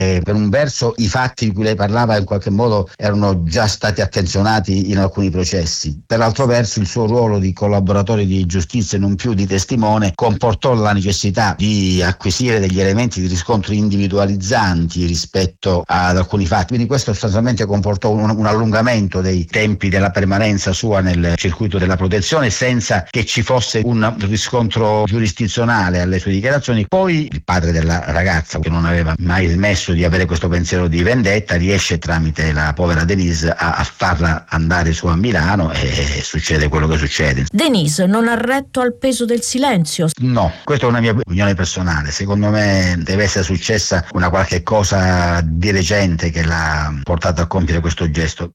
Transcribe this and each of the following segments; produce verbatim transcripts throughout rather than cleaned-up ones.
Eh, per un verso i fatti di cui lei parlava in qualche modo erano già stati attenzionati in alcuni processi, per l'altro verso il suo ruolo di collaboratore di giustizia e non più di testimone comportò la necessità di acquisire degli elementi di riscontro individualizzanti rispetto ad alcuni fatti, quindi questo sostanzialmente comportò un, un allungamento dei tempi della permanenza sua nel circuito della protezione senza che ci fosse un riscontro giurisdizionale alle sue dichiarazioni. Poi il padre della ragazza, che non aveva mai smesso di avere questo pensiero di vendetta, riesce tramite la povera Denise a, a farla andare su a Milano e succede quello che succede. Denise non ha retto al peso del silenzio? No, questa è una mia opinione personale. Secondo me deve essere successa una qualche cosa di recente che l'ha portato a compiere questo gesto.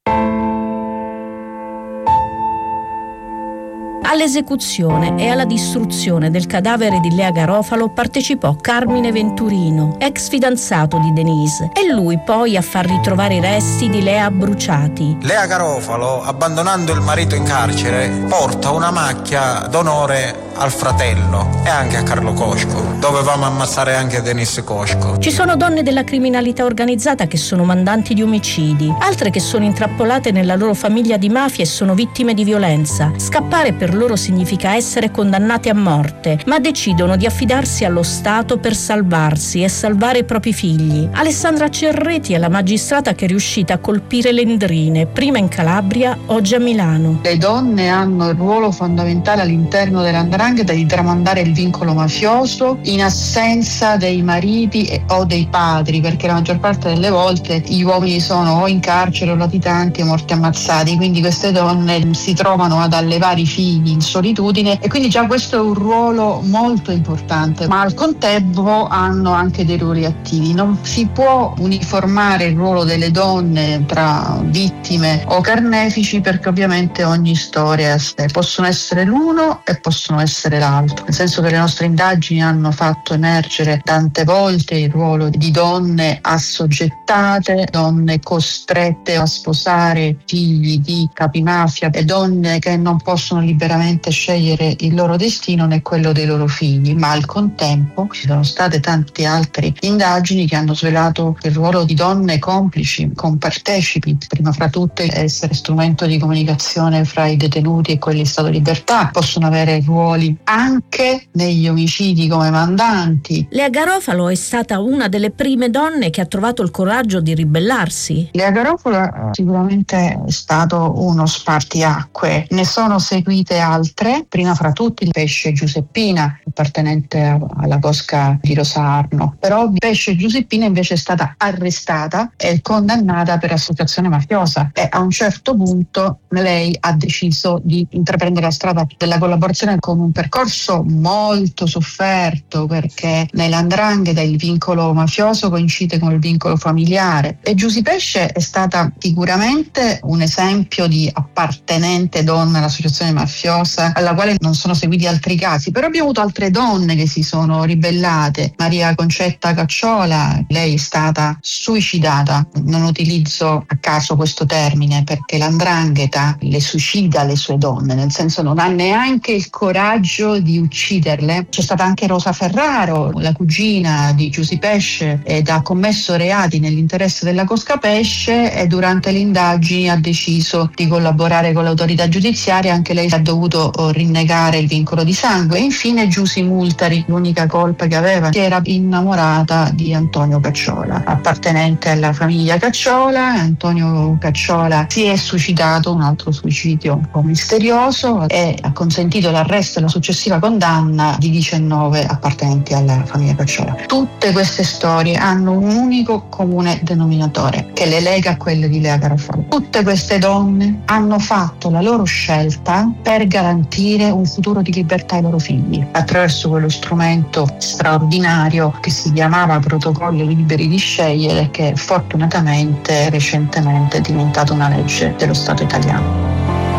All'esecuzione e alla distruzione del cadavere di Lea Garofalo partecipò Carmine Venturino, ex fidanzato di Denise, e lui poi a far ritrovare i resti di Lea bruciati. Lea Garofalo, abbandonando il marito in carcere, porta una macchia d'onore al fratello e anche a Carlo Cosco. Dovevamo ammazzare anche Denise Cosco. Ci sono donne della criminalità organizzata che sono mandanti di omicidi, altre che sono intrappolate nella loro famiglia di mafia e sono vittime di violenza. Scappare per loro significa essere condannate a morte, ma decidono di affidarsi allo Stato per salvarsi e salvare i propri figli. Alessandra Cerreti è la magistrata che è riuscita a colpire le Endrine, prima in Calabria, oggi a Milano. Le donne hanno il ruolo fondamentale all'interno dell'andrangheta di tramandare il vincolo mafioso in assenza dei mariti o dei padri, perché la maggior parte delle volte gli uomini sono o in carcere o latitanti o morti ammazzati, quindi queste donne si trovano ad allevare i figli in solitudine e quindi già questo è un ruolo molto importante, ma al contempo hanno anche dei ruoli attivi. Non si può uniformare il ruolo delle donne tra vittime o carnefici, perché ovviamente ogni storia è a sé, possono essere l'uno e possono essere l'altro, nel senso che le nostre indagini hanno fatto emergere tante volte il ruolo di donne assoggettate, donne costrette a sposare figli di capimafia e donne che non possono liberamente scegliere il loro destino né quello dei loro figli, ma al contempo ci sono state tante altre indagini che hanno svelato il ruolo di donne complici, compartecipi, prima fra tutte essere strumento di comunicazione fra i detenuti e quelli in stato di libertà, possono avere ruoli anche negli omicidi come mandanti. Lea Garofalo è stata una delle prime donne che ha trovato il coraggio di ribellarsi. Lea Garofalo sicuramente è stato uno spartiacque, ne sono seguite altre, prima fra tutti il Pesce Giuseppina, appartenente alla cosca di Rosarno, però Pesce Giuseppina invece è stata arrestata e condannata per associazione mafiosa e a un certo punto lei ha deciso di intraprendere la strada della collaborazione con un percorso molto sofferto, perché nella 'ndrangheta il vincolo mafioso coincide con il vincolo familiare e Giusy Pesce è stata sicuramente un esempio di appartenente donna all'associazione mafiosa alla quale non sono seguiti altri casi, però abbiamo avuto altre donne che si sono ribellate. Maria Concetta Cacciola, lei è stata suicidata, non utilizzo a caso questo termine perché la 'ndrangheta le suicida le sue donne, nel senso non ha neanche il coraggio di ucciderle. C'è stata anche Rosa Ferraro, la cugina di Giusy Pesce, ed ha commesso reati nell'interesse della cosca Pesce e durante le indagini ha deciso di collaborare con l'autorità giudiziaria, anche lei ha dovuto rinnegare il vincolo di sangue. E infine Giusy Multari, l'unica colpa che aveva, che era innamorata di Antonio Cacciola, appartenente alla famiglia Cacciola. Antonio Cacciola si è suicidato, un altro suicidio un po' misterioso, e ha consentito l'arresto e la successiva condanna di diciannove appartenenti alla famiglia Cacciola. Tutte queste storie hanno un unico comune denominatore che le lega a quelle di Lea Garofalo. Tutte queste donne hanno fatto la loro scelta per garantire un futuro di libertà ai loro figli attraverso quello strumento straordinario che si chiamava Protocolli Liberi di Scegliere, che fortunatamente recentemente è diventato una legge dello Stato italiano.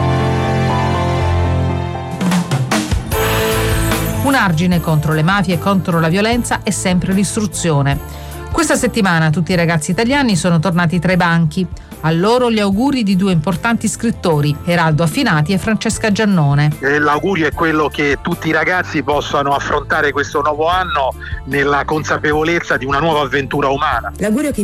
Un argine contro le mafie e contro la violenza è sempre l'istruzione. Questa settimana tutti i ragazzi italiani sono tornati tra i banchi. A loro gli auguri di due importanti scrittori, Eraldo Affinati e Francesca Giannone. E l'augurio è quello che tutti i ragazzi possano affrontare questo nuovo anno nella consapevolezza di una nuova avventura umana. L'augurio che